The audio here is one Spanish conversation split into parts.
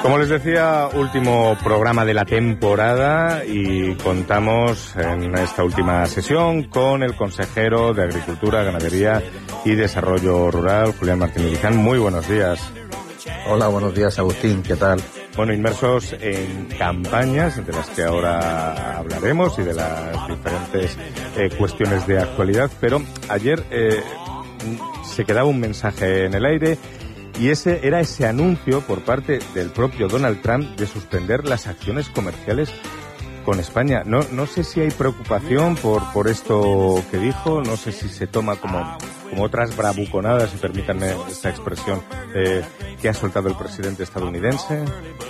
Como les decía, último programa de la temporada y contamos en esta última sesión con el consejero de Agricultura, Ganadería y Desarrollo Rural, Julián Martínez Guizán. Muy buenos días. Hola, buenos días, Agustín, ¿qué tal? Bueno, inmersos en campañas de las que ahora hablaremos y de las diferentes cuestiones de actualidad, pero ayer se quedaba un mensaje en el aire. Y ese era ese anuncio por parte del propio Donald Trump de suspender las acciones comerciales con España. No sé si hay preocupación por esto que dijo, no sé si se toma como otras bravuconadas, si permítanme esta expresión, que ha soltado el presidente estadounidense.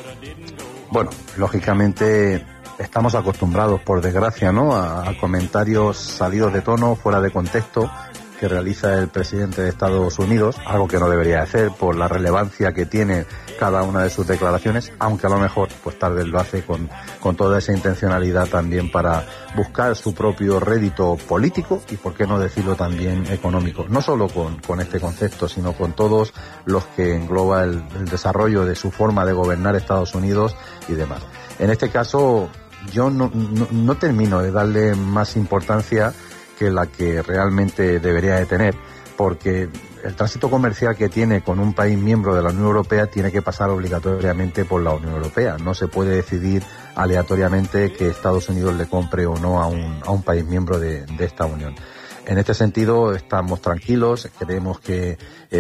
Bueno, lógicamente estamos acostumbrados, por desgracia, ¿no?, a comentarios salidos de tono, fuera de contexto, que realiza el presidente de Estados Unidos, algo que no debería hacer por la relevancia que tiene cada una de sus declaraciones, aunque a lo mejor pues tal vez lo hace con toda esa intencionalidad también para buscar su propio rédito político y, por qué no decirlo, también económico. No solo con este concepto, sino con todos los que engloba el desarrollo de su forma de gobernar Estados Unidos y demás. En este caso, yo no termino de darle más importancia que la que realmente debería de tener, porque el tránsito comercial que tiene con un país miembro de la Unión Europea tiene que pasar obligatoriamente por la Unión Europea. No se puede decidir aleatoriamente que Estados Unidos le compre o no a un país miembro de esta Unión. En este sentido estamos tranquilos, creemos que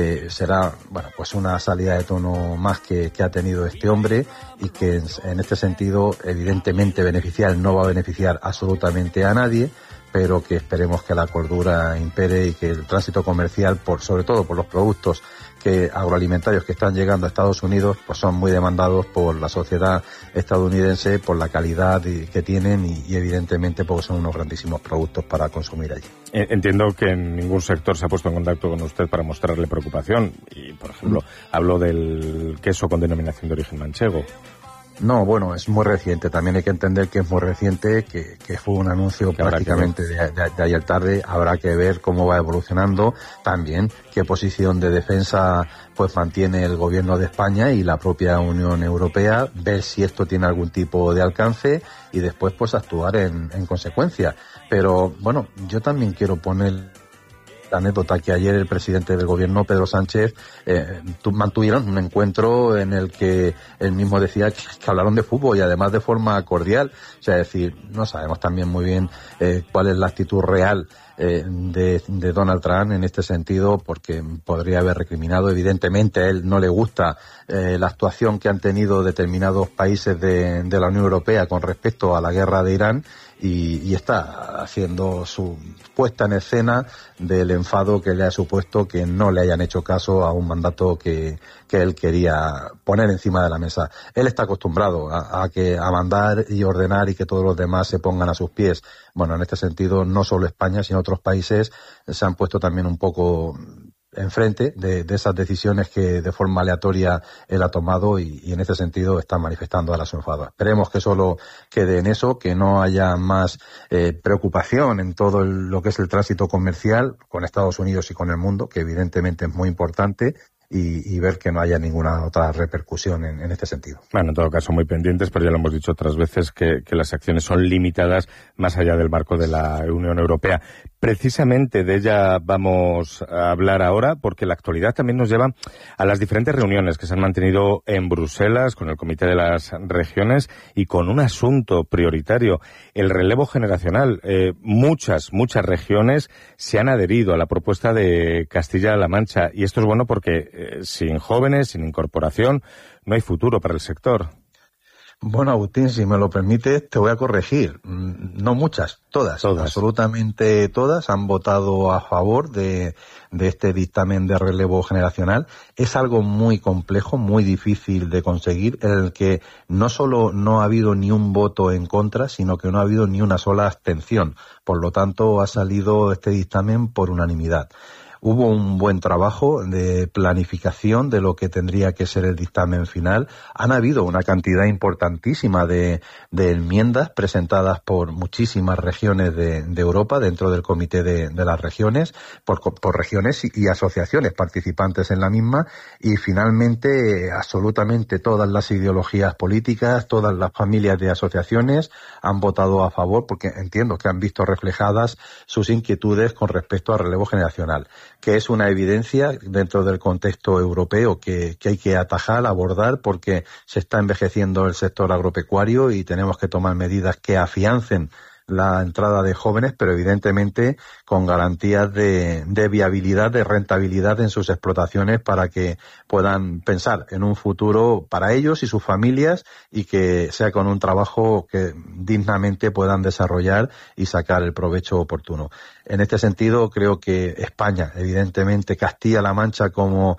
será pues una salida de tono más que ha tenido este hombre, y que en este sentido evidentemente no va a beneficiar absolutamente a nadie, pero que esperemos que la cordura impere y que el tránsito comercial, sobre todo por los productos agroalimentarios que están llegando a Estados Unidos, pues son muy demandados por la sociedad estadounidense, por la calidad que tienen y evidentemente porque son unos grandísimos productos para consumir allí. Entiendo que en ningún sector se ha puesto en contacto con usted para mostrarle preocupación y, por ejemplo, hablo del queso con denominación de origen manchego. No, bueno, es muy reciente. También hay que entender que es muy reciente, que fue un anuncio prácticamente de ayer tarde. Habrá que ver cómo va evolucionando. También qué posición de defensa pues mantiene el gobierno de España y la propia Unión Europea. Ver si esto tiene algún tipo de alcance y después pues actuar en consecuencia. Pero bueno, yo también quiero poner la anécdota que ayer el presidente del gobierno, Pedro Sánchez, mantuvieron un encuentro en el que él mismo decía que hablaron de fútbol y además de forma cordial. O sea, es decir, no sabemos también muy bien cuál es la actitud real de Donald Trump en este sentido, porque podría haber recriminado. Evidentemente a él no le gusta la actuación que han tenido determinados países de la Unión Europea con respecto a la guerra de Irán, y está haciendo su puesta en escena del enfado que le ha supuesto que no le hayan hecho caso a un mandato que él quería poner encima de la mesa. Él está acostumbrado a mandar y ordenar y que todos los demás se pongan a sus pies. Bueno, en este sentido, no solo España, sino otros países se han puesto también un poco enfrente de esas decisiones que de forma aleatoria él ha tomado, y en este sentido está manifestando a la su enfado. Esperemos que solo quede en eso, que no haya más preocupación en todo lo que es el tránsito comercial con Estados Unidos y con el mundo, que evidentemente es muy importante, y ver que no haya ninguna otra repercusión en este sentido. Bueno, en todo caso, muy pendientes, pero ya lo hemos dicho otras veces que las acciones son limitadas más allá del marco de la Unión Europea. Precisamente de ella vamos a hablar ahora, porque la actualidad también nos lleva a las diferentes reuniones que se han mantenido en Bruselas con el Comité de las Regiones y con un asunto prioritario, el relevo generacional. Muchas regiones se han adherido a la propuesta de Castilla-La Mancha, y esto es bueno porque sin jóvenes, sin incorporación, no hay futuro para el sector. Bueno, Agustín, si me lo permites, te voy a corregir. No muchas, todas. Absolutamente todas han votado a favor de este dictamen de relevo generacional. Es algo muy complejo, muy difícil de conseguir, en el que no solo no ha habido ni un voto en contra, sino que no ha habido ni una sola abstención. Por lo tanto, ha salido este dictamen por unanimidad. hubo un buen trabajo de planificación de lo que tendría que ser el dictamen final. Han habido una cantidad importantísima de enmiendas presentadas por muchísimas regiones de Europa dentro del Comité de las Regiones, por regiones y asociaciones participantes en la misma, y finalmente absolutamente todas las ideologías políticas, todas las familias de asociaciones han votado a favor, porque entiendo que han visto reflejadas sus inquietudes con respecto al relevo generacional, que es una evidencia dentro del contexto europeo que hay que atajar, abordar, porque se está envejeciendo el sector agropecuario y tenemos que tomar medidas que afiancen la entrada de jóvenes, pero evidentemente con garantías de viabilidad, de rentabilidad en sus explotaciones, para que puedan pensar en un futuro para ellos y sus familias, y que sea con un trabajo que dignamente puedan desarrollar y sacar el provecho oportuno. En este sentido, creo que España, evidentemente Castilla-La Mancha como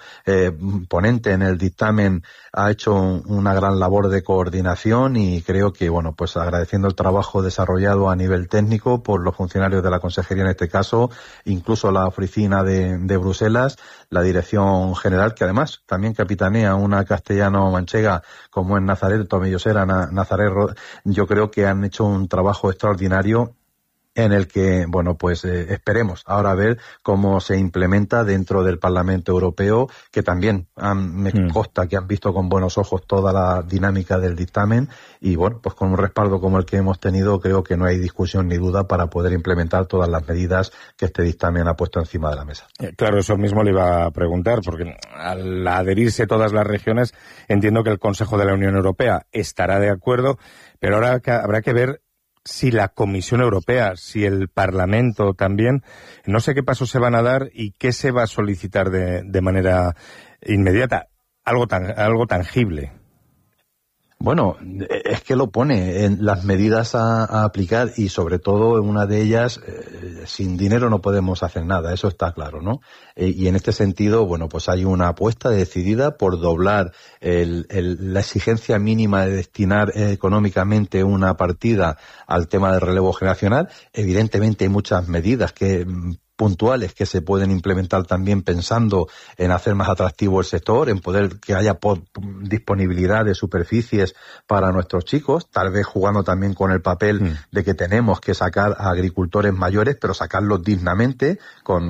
ponente en el dictamen, ha hecho una gran labor de coordinación, y creo que, bueno, pues agradeciendo el trabajo desarrollado a nivel técnico por los funcionarios de la Consejería en este caso, incluso la oficina de Bruselas, la Dirección General, que además también capitanea una castellano-manchega como es Nazaret Tomellosera, Nazaret, yo creo que han hecho un trabajo extraordinario, en el que, bueno, pues esperemos ahora ver cómo se implementa dentro del Parlamento Europeo, que también me consta que han visto con buenos ojos toda la dinámica del dictamen, y bueno, pues con un respaldo como el que hemos tenido, creo que no hay discusión ni duda para poder implementar todas las medidas que este dictamen ha puesto encima de la mesa. Claro, eso mismo le iba a preguntar, porque al adherirse todas las regiones, entiendo que el Consejo de la Unión Europea estará de acuerdo, pero ahora habrá que ver si la Comisión Europea, si el Parlamento también, no sé qué pasos se van a dar y qué se va a solicitar de manera inmediata, algo tangible. Bueno, es que lo pone en las medidas a aplicar, y sobre todo en una de ellas, sin dinero no podemos hacer nada, eso está claro, ¿no? Y en este sentido, bueno, pues hay una apuesta decidida por doblar la exigencia mínima de destinar económicamente una partida al tema del relevo generacional. Evidentemente hay muchas medidas puntuales que se pueden implementar también pensando en hacer más atractivo el sector, en poder que haya disponibilidad de superficies para nuestros chicos, tal vez jugando también con el papel de que tenemos que sacar a agricultores mayores, pero sacarlos dignamente,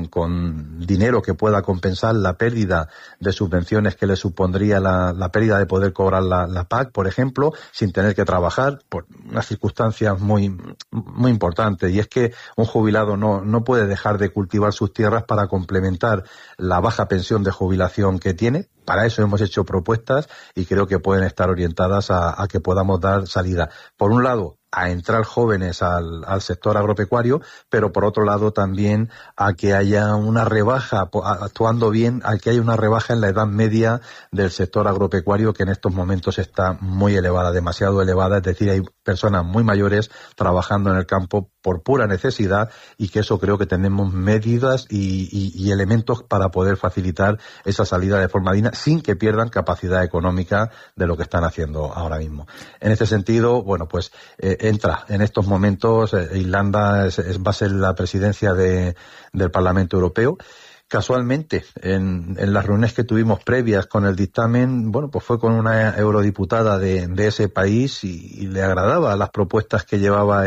con dinero que pueda compensar la pérdida de subvenciones que le supondría la pérdida de poder cobrar la PAC, por ejemplo, sin tener que trabajar, por unas circunstancias muy, muy importantes. Y es que un jubilado no puede dejar de cultivar sus tierras para complementar la baja pensión de jubilación que tiene. Para eso hemos hecho propuestas, y creo que pueden estar orientadas a que podamos dar salida. Por un lado, a entrar jóvenes al sector agropecuario, pero por otro lado también a que haya una rebaja, actuando bien, a que haya una rebaja en la edad media del sector agropecuario, que en estos momentos está muy elevada, demasiado elevada, es decir, hay personas muy mayores trabajando en el campo por pura necesidad, y que eso creo que tenemos medidas y elementos para poder facilitar esa salida de forma digna, sin que pierdan capacidad económica de lo que están haciendo ahora mismo. En este sentido, bueno, pues entra en estos momentos, Irlanda va a ser la presidencia del Parlamento Europeo. Casualmente, en las reuniones que tuvimos previas con el dictamen, bueno, pues fue con una eurodiputada de ese país, y le agradaba las propuestas que llevaba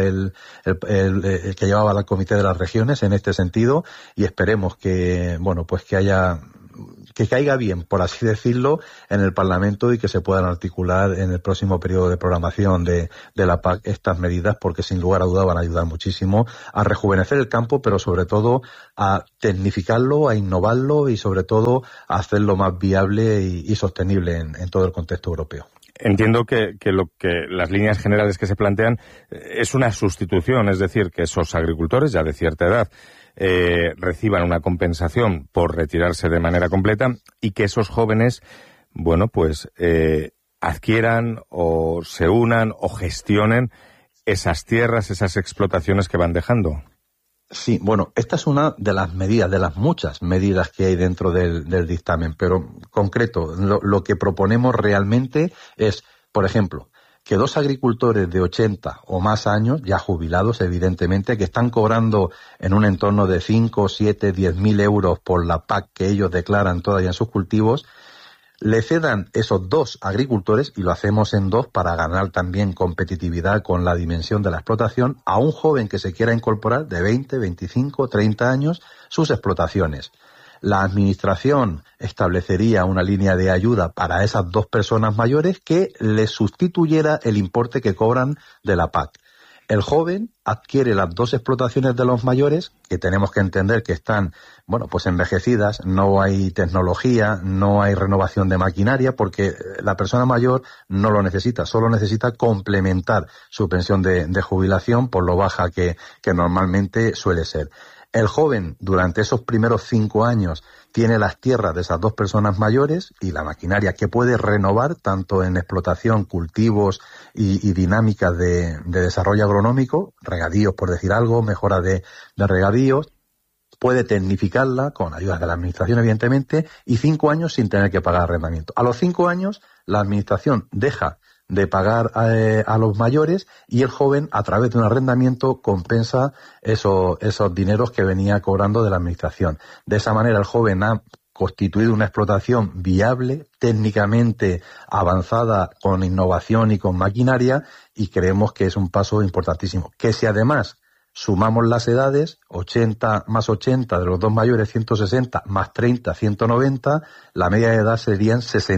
que llevaba el Comité de las Regiones en este sentido, y esperemos que, bueno, pues que caiga bien, por así decirlo, en el Parlamento, y que se puedan articular en el próximo periodo de programación de la PAC estas medidas, porque sin lugar a duda van a ayudar muchísimo a rejuvenecer el campo, pero sobre todo a tecnificarlo, a innovarlo, y sobre todo a hacerlo más viable y sostenible en todo el contexto europeo. Entiendo que las líneas generales que se plantean es una sustitución, es decir, que esos agricultores ya de cierta edad reciban una compensación por retirarse de manera completa, y que esos jóvenes, bueno, pues adquieran o se unan o gestionen esas tierras, esas explotaciones que van dejando. Sí, bueno, esta es una de las medidas, de las muchas medidas que hay dentro del dictamen, pero concreto, lo que proponemos realmente es, por ejemplo, que 2 agricultores de 80 o más años, ya jubilados evidentemente, que están cobrando en un entorno de 5, 7, 10.000 euros por la PAC que ellos declaran todavía en sus cultivos, le cedan esos 2 agricultores, y lo hacemos en 2 para ganar también competitividad con la dimensión de la explotación, a un joven que se quiera incorporar de 20, 25, 30 años sus explotaciones. La administración establecería una línea de ayuda para esas 2 personas mayores que les sustituyera el importe que cobran de la PAC. El joven adquiere las 2 explotaciones de los mayores, que tenemos que entender que están, pues envejecidas, no hay tecnología, no hay renovación de maquinaria, porque la persona mayor no lo necesita, solo necesita complementar su pensión de jubilación por lo baja que normalmente suele ser. El joven, durante esos primeros 5 años, tiene las tierras de esas 2 personas mayores y la maquinaria que puede renovar tanto en explotación, cultivos y dinámicas de desarrollo agronómico, regadíos por decir algo, mejora de regadíos, puede tecnificarla con ayudas de la administración evidentemente, y 5 años sin tener que pagar arrendamiento. A los 5 años la administración deja de pagar a los mayores y el joven, a través de un arrendamiento, compensa esos dineros que venía cobrando de la administración. De esa manera el joven ha constituido una explotación viable, técnicamente avanzada, con innovación y con maquinaria, y creemos que es un paso importantísimo. Que si además sumamos las edades, 80 más 80 de los 2 mayores, 160, más 30, 190, la media de edad serían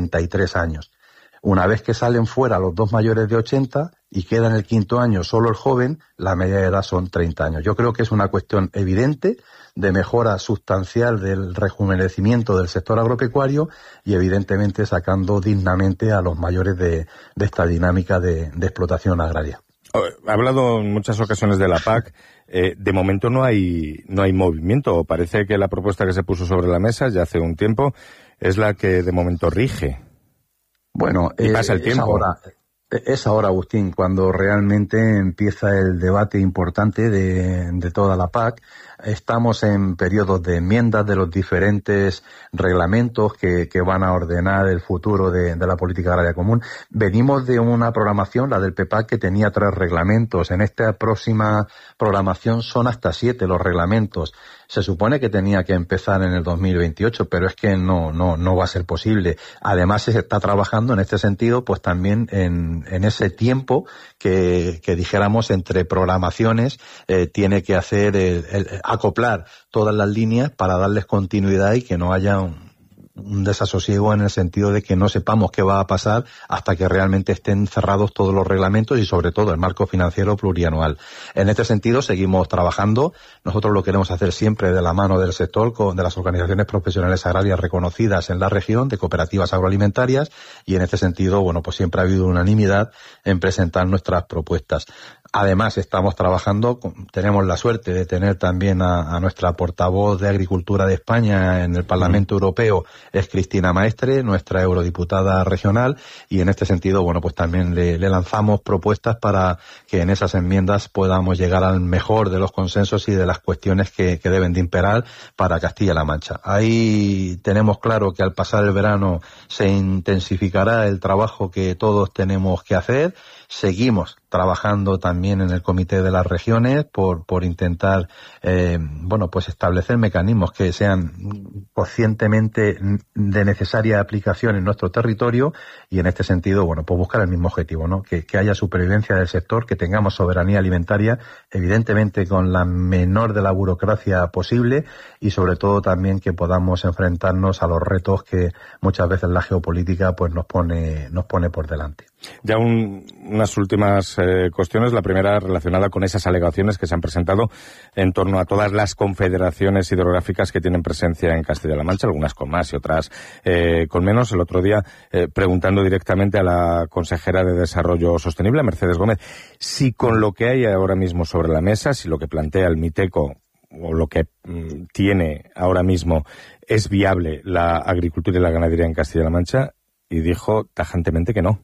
63 años. Una vez que salen fuera los 2 mayores de 80 y queda en el 5º año solo el joven, la media de edad son 30 años. Yo creo que es una cuestión evidente de mejora sustancial del rejuvenecimiento del sector agropecuario y evidentemente sacando dignamente a los mayores de esta dinámica de explotación agraria. Ha hablado en muchas ocasiones de la PAC. De momento no hay movimiento. Parece que la propuesta que se puso sobre la mesa ya hace un tiempo es la que de momento rige. Bueno, y pasa el tiempo. Es ahora, Agustín, cuando realmente empieza el debate importante de toda la PAC. Estamos en periodos de enmiendas de los diferentes reglamentos que van a ordenar el futuro de la política agraria común. Venimos de una programación, la del PEPAC, que tenía 3 reglamentos. En esta próxima programación son hasta 7 los reglamentos. Se supone que tenía que empezar en el 2028, pero es que no va a ser posible. Además, se está trabajando en este sentido, pues también en ese tiempo que dijéramos entre programaciones, tiene que hacer acoplar todas las líneas para darles continuidad y que no haya un desasosiego en el sentido de que no sepamos qué va a pasar hasta que realmente estén cerrados todos los reglamentos y sobre todo el marco financiero plurianual. En este sentido seguimos trabajando. Nosotros lo queremos hacer siempre de la mano del sector, de las organizaciones profesionales agrarias reconocidas en la región, de cooperativas agroalimentarias, y en este sentido, pues siempre ha habido unanimidad en presentar nuestras propuestas. Además, estamos trabajando, tenemos la suerte de tener también a nuestra portavoz de Agricultura de España en el Parlamento Europeo, es Cristina Maestre, nuestra eurodiputada regional, y en este sentido, pues también le lanzamos propuestas para que en esas enmiendas podamos llegar al mejor de los consensos y de las cuestiones que deben de imperar para Castilla-La Mancha. Ahí tenemos claro que al pasar el verano se intensificará el trabajo que todos tenemos que hacer. Seguimos trabajando también en el Comité de las Regiones por intentar, pues establecer mecanismos que sean conscientemente de necesaria aplicación en nuestro territorio, y en este sentido, pues buscar el mismo objetivo, ¿no? Que haya supervivencia del sector, que tengamos soberanía alimentaria, evidentemente con la menor de la burocracia posible, y sobre todo también que podamos enfrentarnos a los retos que muchas veces la geopolítica pues nos pone por delante. Ya unas últimas cuestiones. La primera relacionada con esas alegaciones que se han presentado en torno a todas las confederaciones hidrográficas que tienen presencia en Castilla-La Mancha, algunas con más y otras con menos. El otro día, preguntando directamente a la consejera de Desarrollo Sostenible, a Mercedes Gómez, si con lo que hay ahora mismo sobre la mesa, si lo que plantea el MITECO o lo que tiene ahora mismo es viable la agricultura y la ganadería en Castilla-La Mancha, y dijo tajantemente que no.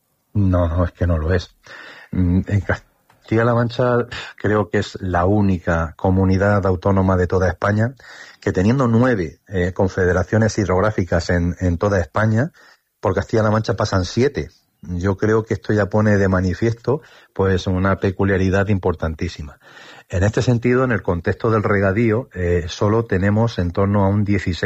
No, es que no lo es. En Castilla-La Mancha creo que es la única comunidad autónoma de toda España que, teniendo 9 confederaciones hidrográficas en toda España, por Castilla-La Mancha pasan 7. yo creo que esto ya pone de manifiesto pues una peculiaridad importantísima. En este sentido, en el contexto del regadío, solo tenemos en torno a un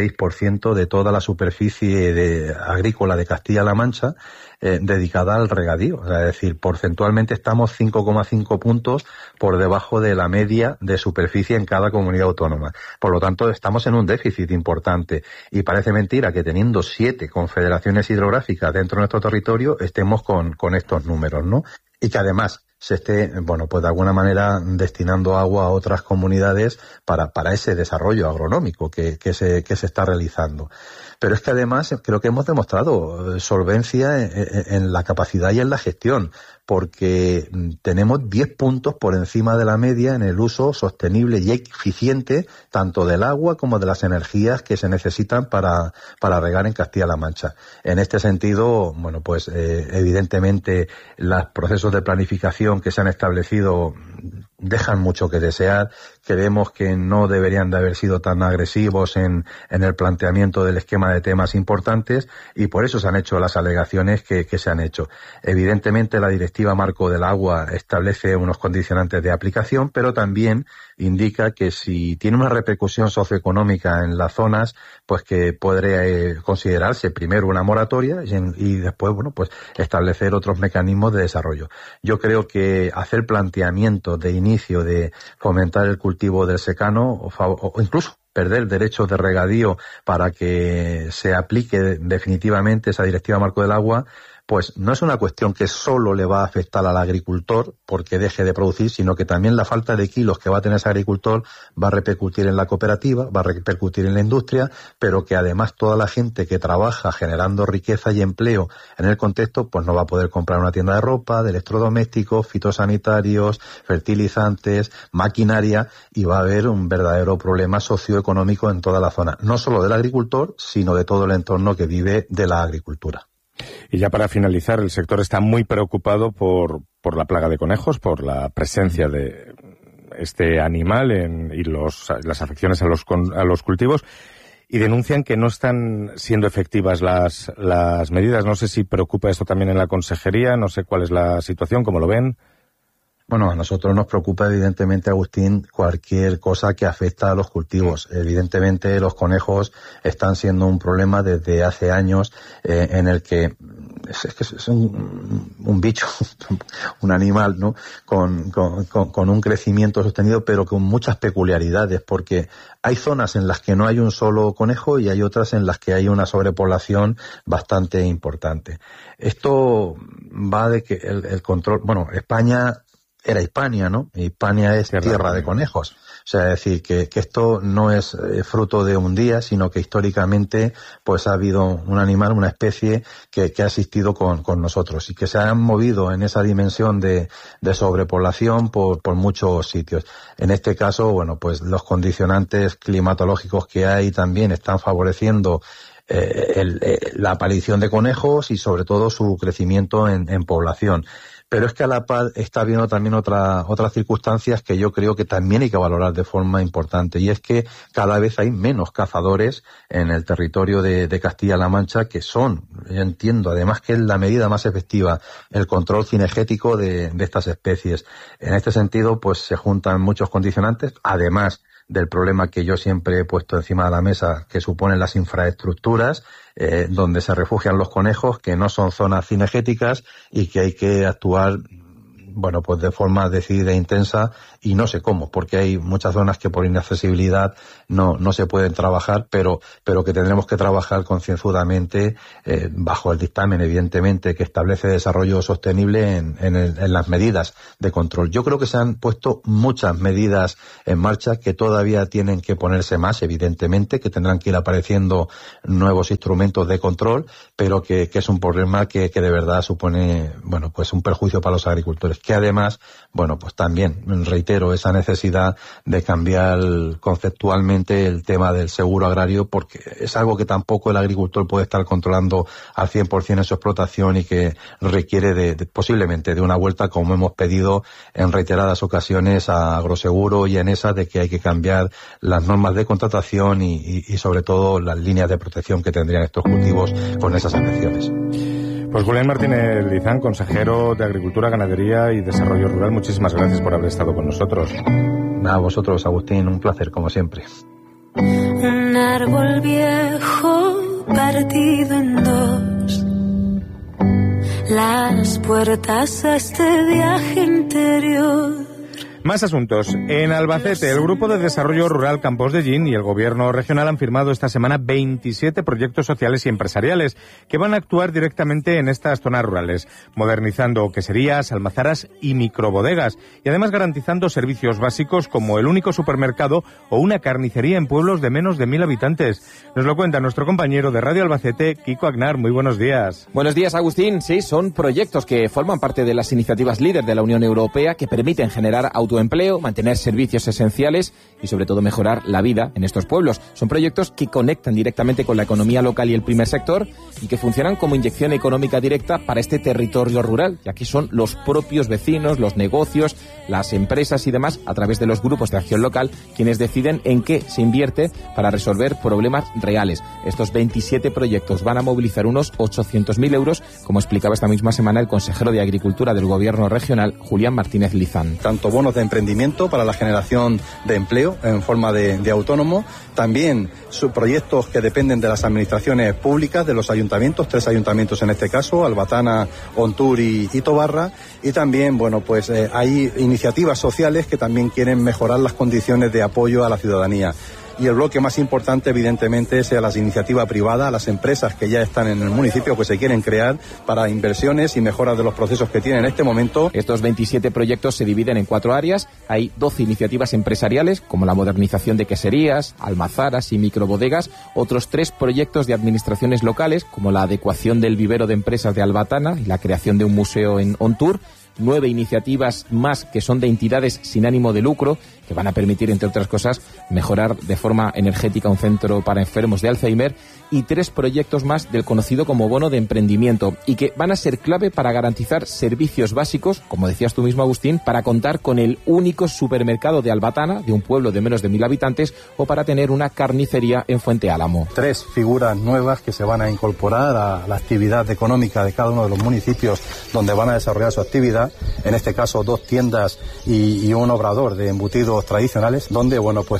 16% de toda la superficie agrícola de Castilla-La Mancha dedicada al regadío. O sea, es decir, porcentualmente estamos 5,5 puntos por debajo de la media de superficie en cada comunidad autónoma. Por lo tanto, estamos en un déficit importante. Y parece mentira que teniendo 7 confederaciones hidrográficas dentro de nuestro territorio estemos con estos números, ¿no? Y que además se esté, bueno, pues de alguna manera destinando agua a otras comunidades para ese desarrollo agronómico que se está realizando. Pero es que además creo que hemos demostrado solvencia en la capacidad y en la gestión, porque tenemos 10 puntos por encima de la media en el uso sostenible y eficiente tanto del agua como de las energías que se necesitan para regar en Castilla-La Mancha. En este sentido, bueno, pues evidentemente los procesos de planificación que se han establecido dejan mucho que desear. Creemos que no deberían de haber sido tan agresivos en el planteamiento del esquema de temas importantes y por eso se han hecho las alegaciones que se han hecho. Evidentemente la Directiva Marco del Agua establece unos condicionantes de aplicación, pero también indica que si tiene una repercusión socioeconómica en las zonas, pues que podría considerarse primero una moratoria y después, bueno, pues establecer otros mecanismos de desarrollo. Yo creo que hacer planteamientos de inicio de fomentar el cultivo del secano o incluso perder derechos de regadío para que se aplique definitivamente esa Directiva Marco del Agua, pues no es una cuestión que solo le va a afectar al agricultor porque deje de producir, sino que también la falta de kilos que va a tener ese agricultor va a repercutir en la cooperativa, va a repercutir en la industria, pero que además toda la gente que trabaja generando riqueza y empleo en el contexto, pues no va a poder comprar una tienda de ropa, de electrodomésticos, fitosanitarios, fertilizantes, maquinaria, y va a haber un verdadero problema socioeconómico en toda la zona, no solo del agricultor, sino de todo el entorno que vive de la agricultura. Y ya para finalizar, el sector está muy preocupado por la plaga de conejos, por la presencia de este animal y las afecciones a los cultivos, y denuncian que no están siendo efectivas las medidas. No sé si preocupa esto también en la consejería, no sé cuál es la situación, cómo lo ven. Bueno, a nosotros nos preocupa evidentemente, Agustín, cualquier cosa que afecta a los cultivos. Evidentemente los conejos están siendo un problema desde hace años en el que es un bicho, un animal, ¿no? Con un crecimiento sostenido, pero con muchas peculiaridades, porque hay zonas en las que no hay un solo conejo y hay otras en las que hay una sobrepoblación bastante importante. Esto va de que el control, bueno, España era Hispania, ¿no? Hispania es tierra de conejos. O sea, es decir, que esto no es fruto de un día, sino que históricamente pues ha habido un animal, una especie que ha existido con nosotros y que se han movido en esa dimensión de sobrepoblación por muchos sitios. En este caso, bueno, pues los condicionantes climatológicos que hay también están favoreciendo la aparición de conejos y sobre todo su crecimiento en población. Pero es que a la par está habiendo también otras circunstancias que yo creo que también hay que valorar de forma importante, y es que cada vez hay menos cazadores en el territorio de Castilla-La Mancha, que son, yo entiendo, además que es la medida más efectiva, el control cinegético de estas especies. En este sentido, pues se juntan muchos condicionantes, además del problema que yo siempre he puesto encima de la mesa, que suponen las infraestructuras, donde se refugian los conejos, que no son zonas cinegéticas y que hay que actuar, bueno, pues de forma decidida e intensa, y no sé cómo, porque hay muchas zonas que por inaccesibilidad no se pueden trabajar, pero que tendremos que trabajar concienzudamente bajo el dictamen, evidentemente, que establece desarrollo sostenible en las medidas de control. Yo creo que se han puesto muchas medidas en marcha que todavía tienen que ponerse más, evidentemente, que tendrán que ir apareciendo nuevos instrumentos de control, pero que es un problema que de verdad supone, bueno, pues un perjuicio para los agricultores, que además, bueno, pues también reitero esa necesidad de cambiar conceptualmente el tema del seguro agrario, porque es algo que tampoco el agricultor puede estar controlando al 100% en su explotación y que requiere posiblemente de una vuelta, como hemos pedido en reiteradas ocasiones a Agroseguro y a ENESA, de que hay que cambiar las normas de contratación y sobre todo las líneas de protección que tendrían estos cultivos con esas afecciones. Pues Julián Martínez Lizán, consejero de Agricultura, Ganadería y Desarrollo Rural, muchísimas gracias por haber estado con nosotros. A vosotros, Agustín, un placer como siempre. Un árbol viejo partido en dos, las puertas a este viaje interior. Más asuntos. En Albacete, el Grupo de Desarrollo Rural Campos de Gin y el Gobierno regional han firmado esta semana 27 proyectos sociales y empresariales que van a actuar directamente en estas zonas rurales, modernizando queserías, almazaras y microbodegas, y además garantizando servicios básicos como el único supermercado o una carnicería en pueblos de menos de 1.000 habitantes. Nos lo cuenta nuestro compañero de Radio Albacete, Kiko Agnar. Muy buenos días. Buenos días, Agustín. Sí, son proyectos que forman parte de las iniciativas líder de la Unión Europea que permiten generar autoempleo, mantener servicios esenciales y sobre todo mejorar la vida en estos pueblos. Son proyectos que conectan directamente con la economía local y el primer sector y que funcionan como inyección económica directa para este territorio rural, ya que son los propios vecinos, los negocios, las empresas y demás, a través de los grupos de acción local, quienes deciden en qué se invierte para resolver problemas reales. Estos 27 proyectos van a movilizar unos 800.000 euros, como explicaba esta misma semana el consejero de Agricultura del Gobierno regional, Julián Martínez Lizán. Tanto bonos de emprendimiento para la generación de empleo en forma de autónomo, también proyectos que dependen de las administraciones públicas, de los ayuntamientos, 3 ayuntamientos en este caso, Albatana, Ontur y Tobarra, y también, hay iniciativas sociales que también quieren mejorar las condiciones de apoyo a la ciudadanía. Y el bloque más importante, evidentemente, es a las iniciativas privadas, a las empresas que ya están en el municipio, que se quieren crear para inversiones y mejoras de los procesos que tienen en este momento. Estos 27 proyectos se dividen en 4 áreas. Hay 12 iniciativas empresariales, como la modernización de queserías, almazaras y microbodegas. Otros 3 proyectos de administraciones locales, como la adecuación del vivero de empresas de Albatana y la creación de un museo en Ontur. 9 iniciativas más que son de entidades sin ánimo de lucro, que van a permitir, entre otras cosas, mejorar de forma energética un centro para enfermos de Alzheimer, y 3 proyectos más del conocido como bono de emprendimiento, y que van a ser clave para garantizar servicios básicos, como decías tú mismo, Agustín, para contar con el único supermercado de Albatana, de un pueblo de menos de 1.000 habitantes, o para tener una carnicería en Fuente Álamo. 3 figuras nuevas que se van a incorporar a la actividad económica de cada uno de los municipios donde van a desarrollar su actividad. En este caso 2 tiendas y un obrador de embutidos tradicionales, donde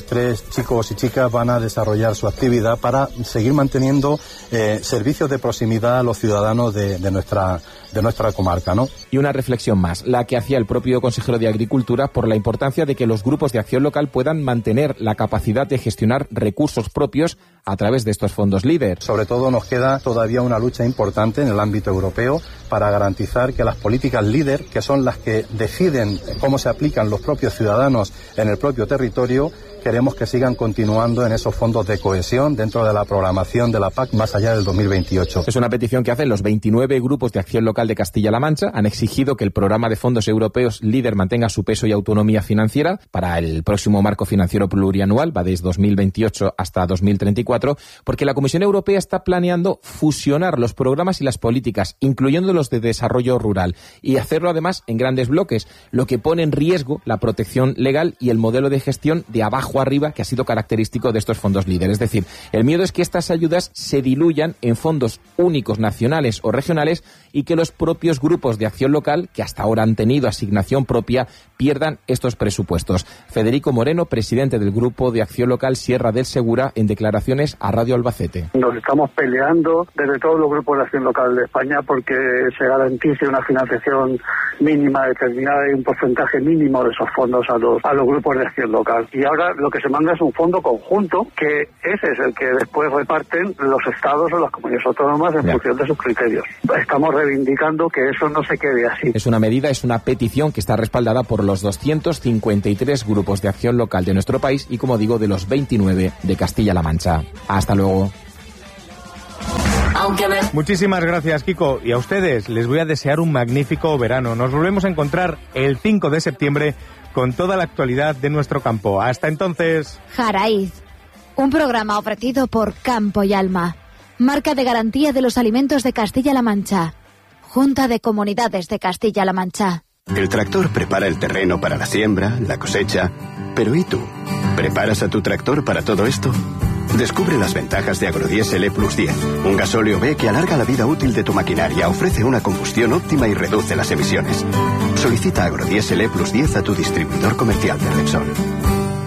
3 chicos y chicas van a desarrollar su actividad para seguir manteniendo servicios de proximidad a los ciudadanos de nuestra comarca, ¿no? Y una reflexión más, la que hacía el propio consejero de Agricultura, por la importancia de que los grupos de acción local puedan mantener la capacidad de gestionar recursos propios a través de estos fondos líder. Sobre todo nos queda todavía una lucha importante en el ámbito europeo para garantizar que las políticas líder, que son las que deciden cómo se aplican los propios ciudadanos en el propio territorio, queremos que sigan continuando en esos fondos de cohesión dentro de la programación de la PAC más allá del 2028. Es una petición que hacen los 29 grupos de acción local de Castilla-La Mancha. Han exigido que el programa de fondos europeos líder mantenga su peso y autonomía financiera para el próximo marco financiero plurianual, va desde 2028 hasta 2034, porque la Comisión Europea está planeando fusionar los programas y las políticas, incluyendo los de desarrollo rural, y hacerlo además en grandes bloques, lo que pone en riesgo la protección legal y el modelo de gestión de abajo arriba que ha sido característico de estos fondos líder. Es decir, el miedo es que estas ayudas se diluyan en fondos únicos nacionales o regionales y que los propios grupos de acción local, que hasta ahora han tenido asignación propia, pierdan estos presupuestos. Federico Moreno, presidente del Grupo de Acción Local Sierra del Segura, en declaraciones a Radio Albacete. Nos estamos peleando desde todos los grupos de acción local de España porque se garantice una financiación mínima determinada y un porcentaje mínimo de esos fondos a los grupos de acción local. Y ahora lo que se manda es un fondo conjunto, que ese es el que después reparten los estados o las comunidades autónomas en función de sus criterios. Estamos reivindicando que eso no se quede así. Es una medida, es una petición que está respaldada por los 253 grupos de acción local de nuestro país y, como digo, de los 29 de Castilla-La Mancha. Hasta luego. Muchísimas gracias, Kiko. Y a ustedes les voy a desear un magnífico verano. Nos volvemos a encontrar el 5 de septiembre con toda la actualidad de nuestro campo. Hasta entonces. Jaraíz, un programa ofrecido por Campo y Alma, marca de garantía de los alimentos de Castilla-La Mancha. Junta de Comunidades de Castilla-La Mancha. El tractor prepara el terreno para la siembra, la cosecha. Pero ¿y tú? ¿Preparas a tu tractor para todo esto? Descubre las ventajas de Agrodiesel E+10, un gasóleo B que alarga la vida útil de tu maquinaria, ofrece una combustión óptima y reduce las emisiones. Solicita Agrodiesel E+10 a tu distribuidor comercial de Repsol.